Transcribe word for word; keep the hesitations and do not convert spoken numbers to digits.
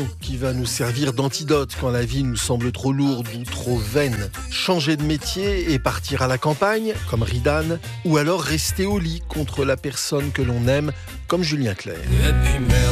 chanson qui va nous servir d'antidote quand la vie nous semble trop lourde ou trop vaine. Changer de métier et partir à la campagne, comme Ridane, ou alors rester au lit contre la personne que l'on aime, comme Julien Clerc. Et puis merde.